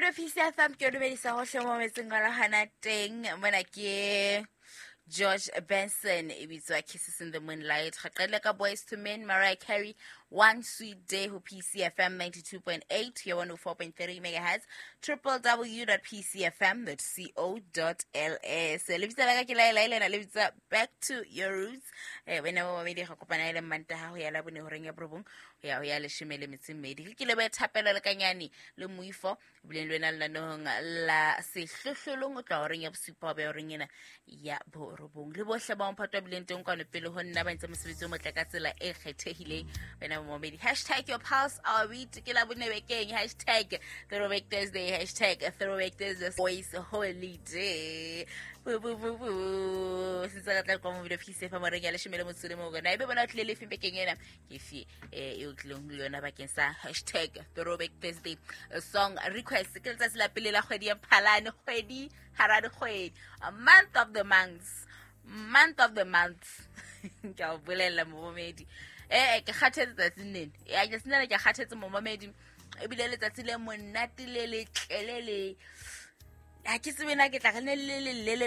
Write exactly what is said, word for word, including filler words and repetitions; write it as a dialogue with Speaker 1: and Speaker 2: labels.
Speaker 1: video P C F M ke re bedisa ho hlemo metseng ga hana teng mona ke George Benson ibitswa Kisses in the Moonlight gaqele ka Boys to Men Mariah Carey One Sweet Day ho P C F M ninety-two point eight here one oh four point three megahertz w w w dot p c f m dot co dot l s lebitsa la ka ke la ila ila lebitsa Back to Your Roots eh wena mo medi ga kopana ile mantaha ho ya la bone ho reng ya probong ho ya ho ya le shimele metsimedi ke le ba thapela le kanyane le muifo bileng lena la no la sehlohlolong o tla ho reng ya bosupa ba ho reng ena ya borobong le bohle ba mphatwa bileng teng kwa le pele ho nna ba ntse mosebetsi o motle ka tsela e kgethehileng wena mo medi hashtag your pulse our beat ke la bone bekeng hashtag Throwback Thursday hashtag Throwback Thursday voice holiday bu bu bu bu sisa tla kwa mo video P C F mo reng ya le shimele motsule mo gona ibe bona tlele fimpe kengena ke fi eh e o tlong le yona bakeng sa hashtag Throwback Thursday a song request ke tsa sela pele la kgwedi ya Phalane kgwedi harare kgwedi a month of the months month of the months ke a bolela mo momedi eh ke kgathetse tsatsing ya ke sena ke kgathetse mo momedi e bile le tsatsi le monate le le tlelele ha ke tsebena ke tla re le le le